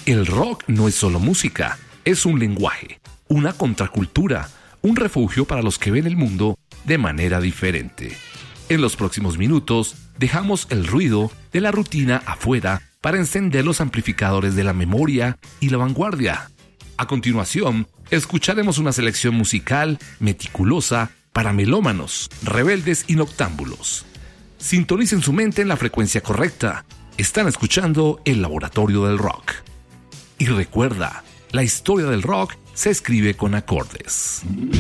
El rock no es solo música, es un lenguaje, una contracultura, un refugio para los que ven el mundo de manera diferente. En los próximos minutos, dejamos el ruido de la rutina afuera para encender los amplificadores de la memoria y la vanguardia. A continuación, escucharemos una selección musical meticulosa para melómanos, rebeldes y noctámbulos. Sintonicen su mente en la frecuencia correcta. Están escuchando el Laboratorio del Rock. Y recuerda, la historia del rock se escribe con acordes.